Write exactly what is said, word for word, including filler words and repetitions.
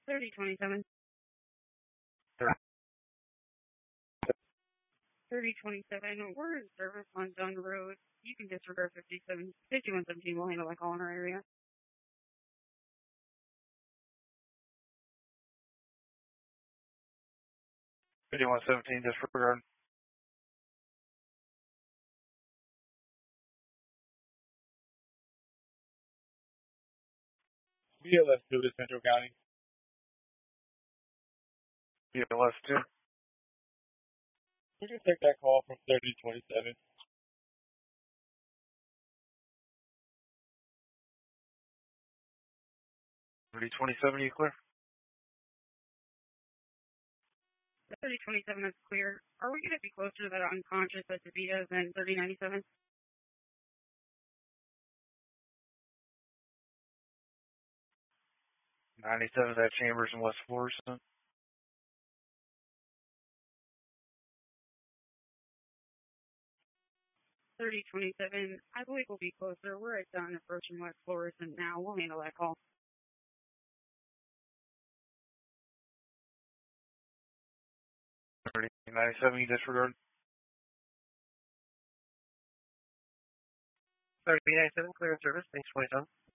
thirty twenty-seven. thirty twenty-seven. We're in service on Dunn Road. You can disregard fifty-seven, fifty-one seventeen. We'll handle that call in our area. fifty-one seventeen, disregard. B L S two to Central County. B L S two. We can take that call from thirty twenty-seven. thirty twenty-seven, you clear? thirty twenty-seven, that's clear. Are we going to be closer to that unconscious at DeVita than thirty ninety-seven? ninety-seven, that Chambers in West Florissant. thirty twenty-seven, I believe we'll be closer. We're at Dunn approaching West Florissant now. We'll handle that call. thirty ninety-seven, you disregard. thirty ninety-seven, clear in service. Thanks, twenty-seven.